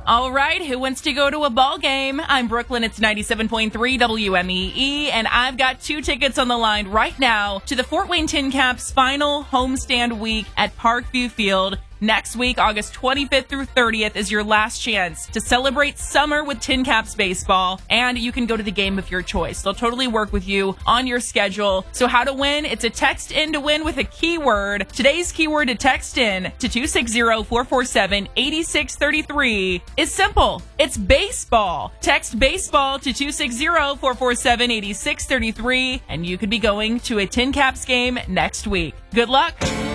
All right, who wants to go to a ball game? I'm Brooklyn. It's 97.3 WMEE, and I've got 2 tickets on the line right now to the Fort Wayne Tin Caps final homestand week at Parkview Field. Next week, August 25th through 30th, is your last chance to celebrate summer with Tin Caps baseball, and you can go to the game of your choice. They'll totally work with you on your schedule. So how to win? It's a text in to win with a keyword. Today's keyword to text in to 260-447-8633 is simple. It's baseball. Text baseball to 260-447-8633, and you could be going to a Tin Caps game next week. Good luck.